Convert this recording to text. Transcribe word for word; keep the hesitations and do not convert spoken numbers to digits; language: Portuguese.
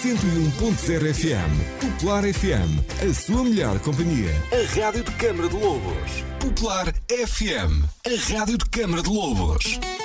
cento e um ponto zero F M. Popular F M, a sua melhor companhia. A rádio de Câmara de Lobos. Popular F M, a rádio de Câmara de Lobos.